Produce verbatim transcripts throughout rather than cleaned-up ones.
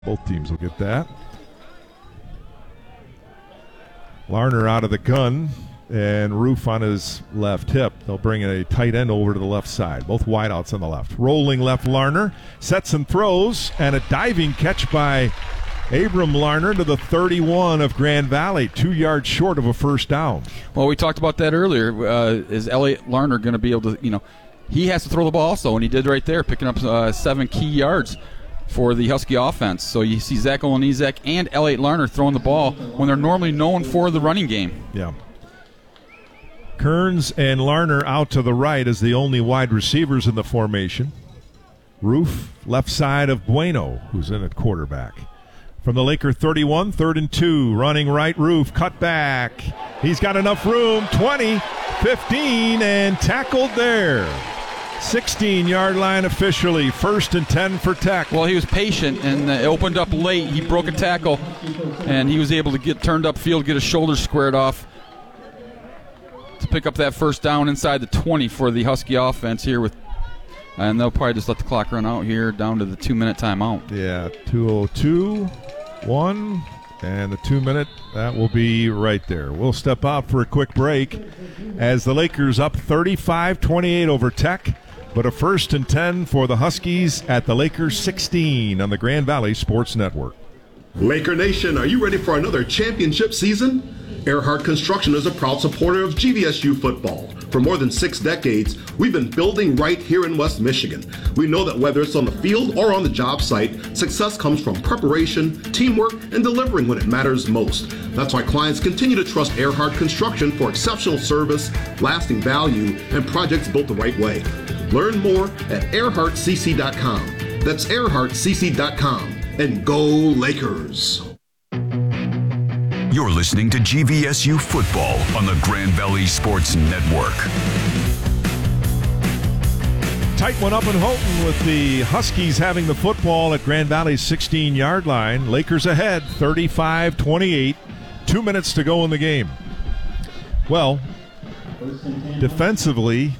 Both teams will get that. Larner out of the gun, and Roof on his left hip. They'll bring a tight end over to the left side. Both wideouts on the left. Rolling left Larner, sets and throws, and a diving catch by Abram Larner to the thirty-one of Grand Valley, two yards short of a first down. Well, we talked about that earlier. Uh, is Elliot Larner going to be able to, you know, he has to throw the ball also, and he did right there, picking up uh, seven key yards for the Husky offense. So you see Zach Olenizek and Elliot Larner throwing the ball when they're normally known for the running game. Yeah. Kearns and Larner out to the right as the only wide receivers in the formation. Roof left side of Bueno, who's in at quarterback. From the Laker thirty-one, third and two, running right, Roof, cut back. He's got enough room, twenty, fifteen, and tackled there. sixteen-yard line officially, first and ten for Tech. Well, he was patient and uh, opened up late. He broke a tackle, and he was able to get turned upfield, get his shoulders squared off to pick up that first down inside the twenty for the Husky offense here. With, and they'll probably just let the clock run out here down to the two-minute timeout. Yeah, two oh two, one, and the two-minute, that will be right there. We'll step out for a quick break as the Lakers up thirty-five twenty-eight over Tech. But a first and ten for the Huskies at the Lakers sixteen on the Grand Valley Sports Network. Laker Nation, are you ready for another championship season? Earhart Construction is a proud supporter of G V S U football. For more than six decades, we've been building right here in West Michigan. We know that whether it's on the field or on the job site, success comes from preparation, teamwork, and delivering when it matters most. That's why clients continue to trust Earhart Construction for exceptional service, lasting value, and projects built the right way. Learn more at earhart c c dot com. That's earhart c c dot com. And go Lakers! You're listening to G V S U football on the Grand Valley Sports Network. Tight one up in Houghton with the Huskies having the football at Grand Valley's sixteen-yard line. Lakers ahead, thirty-five twenty-eight. Two minutes to go in the game. Well, defensively,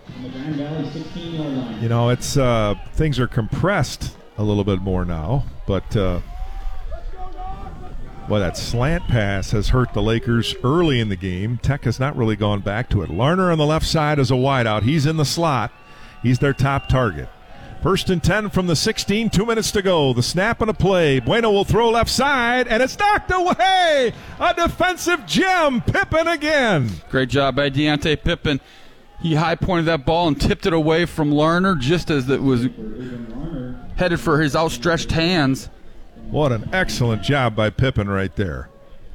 you know, it's uh, things are compressed a little bit more now, but uh, well, that slant pass has hurt the Lakers early in the game. Tech has not really gone back to it. Larner on the left side is a wideout. He's in the slot. He's their top target. First and ten from the sixteen, two minutes to go. The snap and a play. Bueno will throw left side, and it's knocked away. A defensive gem. Pippen again. Great job by Deontay Pippen. He high-pointed that ball and tipped it away from Larner just as it was headed for his outstretched hands. What an excellent job by Pippen right there.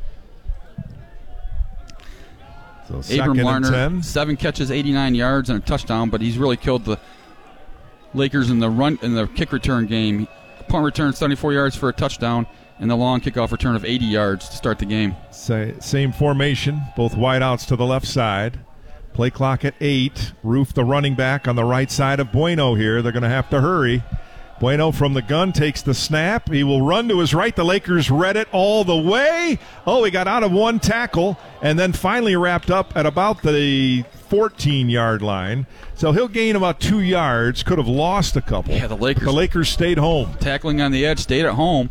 So second Abram Larner, and ten. seven catches, eighty-nine yards, and a touchdown, but he's really killed the Lakers in the run in the kick return game. Punt return, seventy-four yards for a touchdown, and the long kickoff return of eighty yards to start the game. Same formation, both wideouts to the left side. Play clock at eight. Roof, the running back, on the right side of Bueno here. They're going to have to hurry. Bueno from the gun takes the snap. He will run to his right. The Lakers read it all the way. Oh, he got out of one tackle and then finally wrapped up at about the fourteen-yard line. So he'll gain about two yards. Could have lost a couple. Yeah, the Lakers. The Lakers stayed home. Tackling on the edge, stayed at home.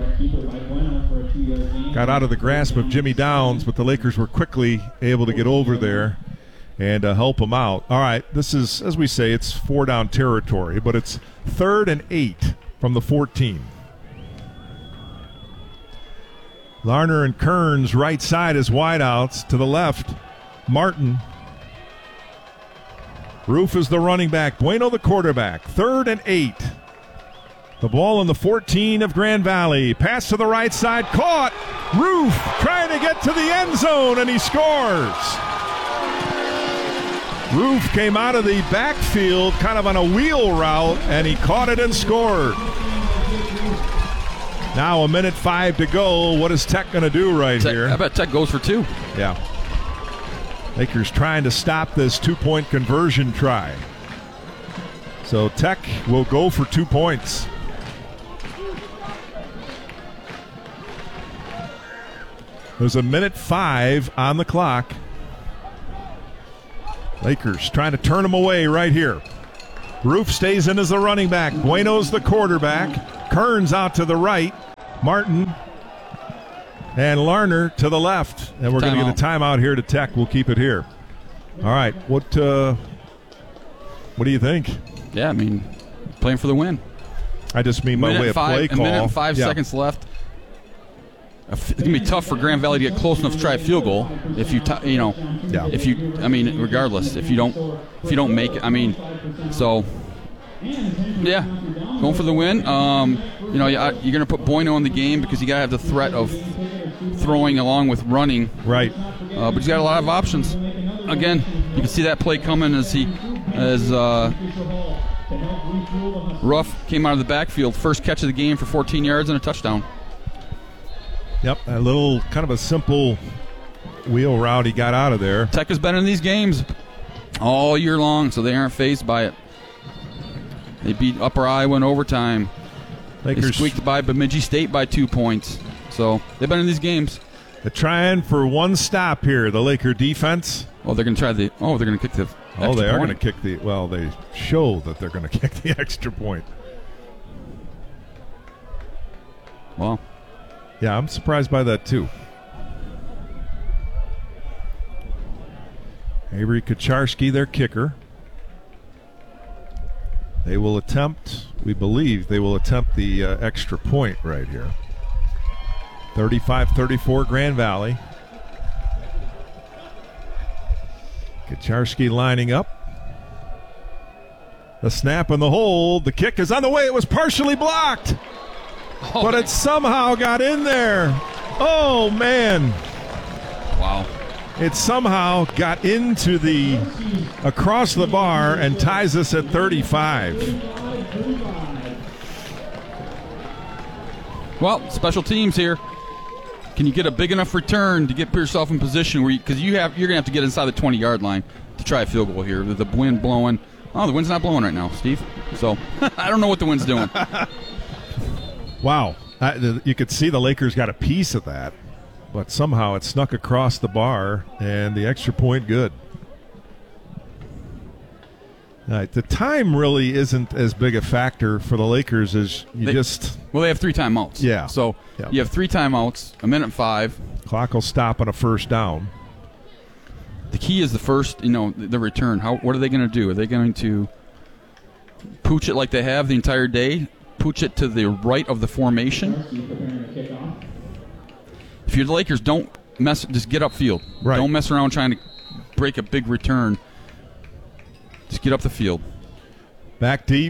Got out of the grasp of Jimmy Downs, but the Lakers were quickly able to get over there and uh, help him out. All right, this is, as we say, it's four-down territory, but it's third and eight from the fourteen. Larner and Kearns right side as wideouts. To the left, Martin. Roof is the running back. Bueno the quarterback. Third and eight. The ball in the fourteen of Grand Valley. Pass to the right side. Caught. Roof trying to get to the end zone, and he scores. Roof came out of the backfield kind of on a wheel route, and he caught it and scored. Now a minute five to go. What is Tech going to do right Tech, here? I bet Tech goes for two. Yeah. Lakers trying to stop this two-point conversion try. So Tech will go for two points. There's a minute five on the clock. Lakers trying to turn them away right here. Roof stays in as the running back. Bueno's the quarterback. Kearns out to the right. Martin and Larner to the left. And we're going to get a timeout here to Tech. We'll keep it here. All right. What uh, what do you think? Yeah, I mean, playing for the win. I just mean by way of five, play a call. A minute and five yeah. seconds left. It's going to be tough for Grand Valley to get close enough to try a field goal. If you, t- you know, yeah. if you, I mean, regardless, if you don't, if you don't make it, I mean, so, yeah, going for the win. Um, you know, you're going to put Bueno in the game because you got to have the threat of throwing along with running. Right. Uh, but he's got a lot of options. Again, you can see that play coming as he, as uh, Ruff came out of the backfield, first catch of the game for fourteen yards and a touchdown. Yep, a little kind of a simple wheel route he got out of there. Tech has been in these games all year long, so they aren't fazed by it. They beat Upper Iowa in overtime. Lakers. They squeaked by Bemidji State by two points. So they've been in these games. They're trying for one stop here, the Laker defense. Oh, they're going to try the. Oh, they're going to kick the. Oh, they are going to kick the. Well, they show that they're going to kick the extra point. Well. Yeah, I'm surprised by that, too. Avery Kucharski, their kicker. They will attempt, we believe, they will attempt the uh, extra point right here. thirty-five thirty-four Grand Valley. Kucharski lining up. The snap and the hold. The kick is on the way. It was partially blocked. Oh, but it somehow got in there. Oh, man. Wow. It somehow got into the, across the bar and ties us at thirty-five. Well, special teams here. Can you get a big enough return to get yourself in position where you, because you have, you're going to have to get inside the twenty-yard line to try a field goal here. With the wind blowing. Oh, the wind's not blowing right now, Steve. So, I don't know what the wind's doing. Wow. I, you could see the Lakers got a piece of that, but somehow it snuck across the bar, and the extra point good. All right, the time really isn't as big a factor for the Lakers as you they, just... Well, they have three timeouts. Yeah. So yeah. You have three timeouts, a minute five. Clock will stop on a first down. The key is the first, you know, the return. How? What are they going to do? Are they going to pooch it like they have the entire day? Pooch it to the right of the formation? If you're the Lakers, don't mess. Just get upfield. Right. Don't mess around trying to break a big return. Just get up the field. Back deep.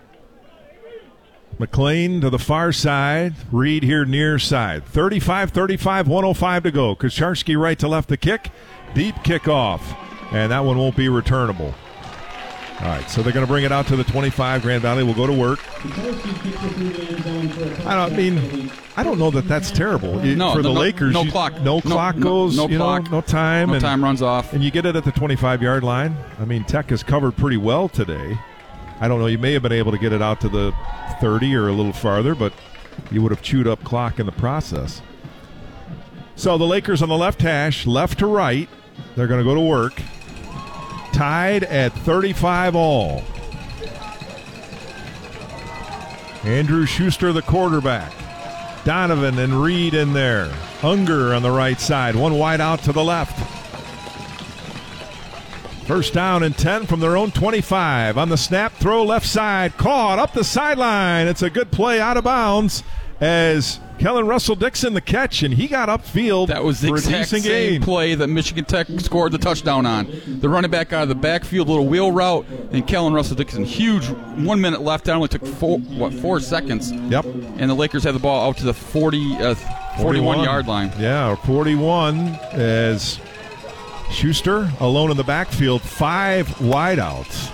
McLean to the far side. Reed here near side. thirty-five thirty-five, one oh five to go. Kucharski right to left the kick. Deep kickoff. And that one won't be returnable. All right, so they're going to bring it out to the twenty-five. Grand Valley will go to work. I don't I mean, I don't know that that's terrible no, for the no, Lakers. No you, clock. No, no clock goes. No, no you clock. Know, no time. No and, time runs off. And you get it at the twenty-five-yard line. I mean, Tech has covered pretty well today. I don't know. You may have been able to get it out to the thirty or a little farther, but you would have chewed up clock in the process. So the Lakers on the left hash, left to right. They're going to go to work. Tied at thirty-five all. Andrew Schuster, the quarterback. Donovan and Reed in there. Unger on the right side. One wide out to the left. First down and ten from their own twenty-five. On the snap, throw left side. Caught up the sideline. It's a good play out of bounds as Kellen Russell Dixon the catch, and he got upfield. That was the for exact a decent same gain. play that Michigan Tech scored the touchdown on. The running back out of the backfield, little wheel route, and Kellen Russell Dixon. Huge one minute left. That only took four, what, four seconds. Yep. And the Lakers had the ball out to the forty, uh, forty-one-yard line. Yeah, forty-one as Schuster alone in the backfield. Five wideouts.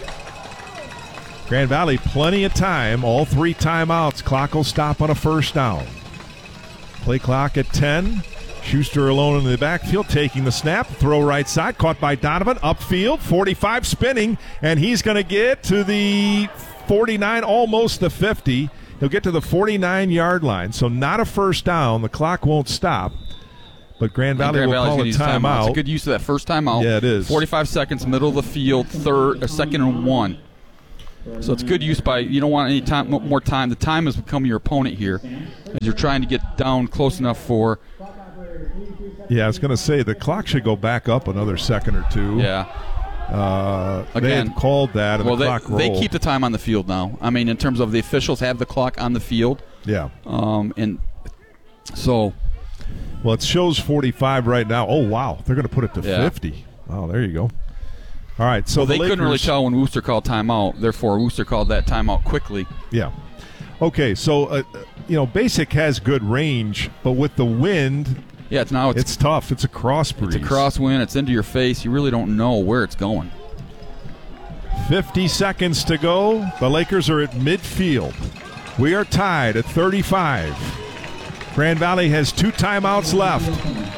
Grand Valley, plenty of time. All three timeouts. Clock will stop on a first down. Play clock at ten. Schuster alone in the backfield, taking the snap. Throw right side, caught by Donovan. Upfield, forty-five spinning, and he's going to get to the forty-nine, almost the fifty. He'll get to the forty-nine-yard line. So not a first down. The clock won't stop. But Grand Valley Grand will call a timeout. timeout. It's a good use of that first timeout. Yeah, it is. forty-five seconds, middle of the field, third, a second and one. So it's good use by, you don't want any time, more time. The time has become your opponent here as you're trying to get down close enough for. Yeah, I was going to say the clock should go back up another second or two. Yeah. Uh, Again, they had called that, and well, the they, clock rolled. they keep the time on the field now. I mean, in terms of the officials have the clock on the field. Yeah. Um, and so. Well, it shows forty-five right now. Oh, wow. They're going to put it to Yeah. fifty. Oh, there you go. All right, so well, the they Lakers, couldn't really tell when Wooster called timeout. Therefore, Wooster called that timeout quickly. Yeah. Okay, so, uh, you know, Basic has good range, but with the wind, Yeah, it's now it's, it's tough. It's a cross breeze. it's a crosswind. It's into your face. You really don't know where it's going. fifty seconds to go. The Lakers are at midfield. We are tied at thirty-five. Grand Valley has two timeouts left.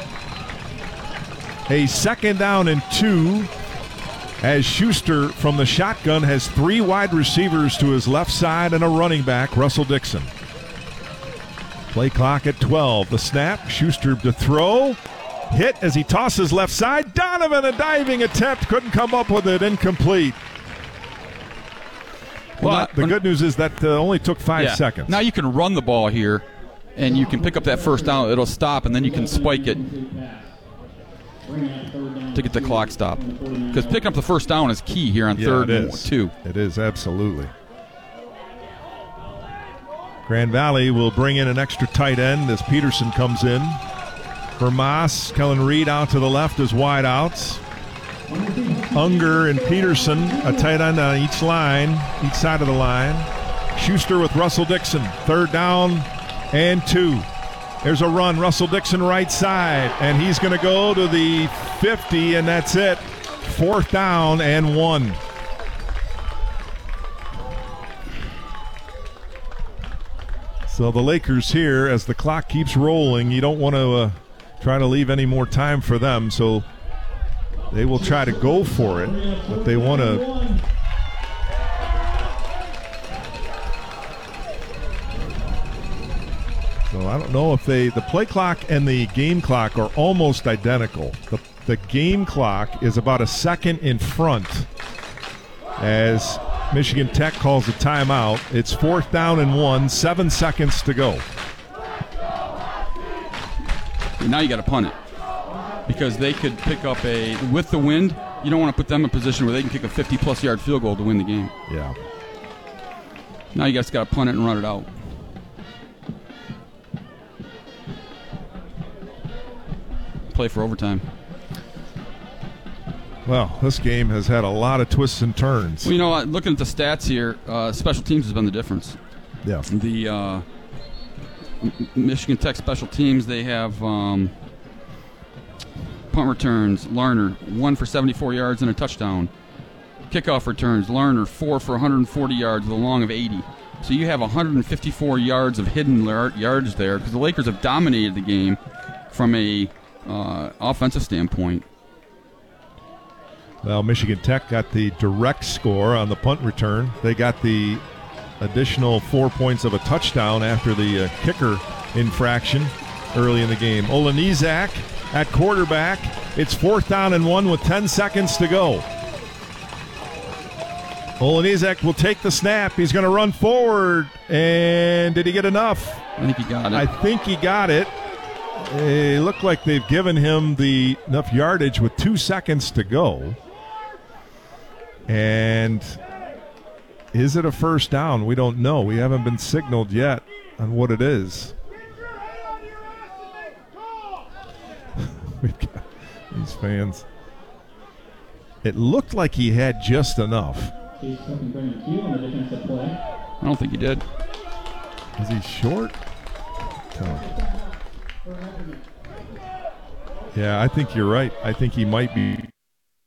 A second down and two, as Schuster from the shotgun has three wide receivers to his left side and a running back, Russell Dixon. Play clock at twelve. The snap, Schuster to throw. Hit as he tosses left side. Donovan, a diving attempt, couldn't come up with it, incomplete. Well, Well, the good news is that uh, only took five yeah. seconds. Now you can run the ball here, and you can pick up that first down. It'll stop, and then you can spike it to get the clock stopped. Because picking up the first down is key here on Yeah, third it and is. two. It is, absolutely. Grand Valley will bring in an extra tight end as Peterson comes in. For Moss, Kellen Reed out to the left as wideouts. Unger and Peterson, a tight end on each line, each side of the line. Schuster with Russell Dixon, third down and two. There's a run, Russell Dixon right side, and he's going to go to the fifty, and that's it. Fourth down and one. So the Lakers here, as the clock keeps rolling, you don't want to uh, try to leave any more time for them, so they will try to go for it, but they want to. So I don't know if they, the play clock and the game clock are almost identical. The, the game clock is about a second in front as Michigan Tech calls a timeout. It's fourth down and one, seven seconds to go. Now you got to punt it because they could pick up a, with the wind, you don't want to put them in a position where they can kick a fifty-plus yard field goal to win the game. Yeah. Now you just got to punt it and run it out. Play for overtime. Well, this game has had a lot of twists and turns. Well, you know what? Looking at the stats here, uh, special teams has been the difference. Yeah. The uh, M- Michigan Tech special teams, they have um, punt returns, Larner, one for seventy-four yards and a touchdown. Kickoff returns, Larner, four for one hundred forty yards with a long of eighty. So you have one hundred fifty-four yards of hidden lar- yards there because the Lakers have dominated the game from a uh, offensive standpoint. Well, Michigan Tech got the direct score on the punt return. They got the additional four points of a touchdown after the uh, kicker infraction early in the game. Olenizak at quarterback. It's fourth down and one with ten seconds to go. Olenizak will take the snap. He's going to run forward. And did he get enough? I think he got it. I think he got it. It looked like they've given him the enough yardage with two seconds to go. And is it a first down? We don't know. We haven't been signaled yet on what it is. We've got these fans. It looked like he had just enough. I don't think he did. Is he short? Tell him. Yeah, I think you're right. I think he might be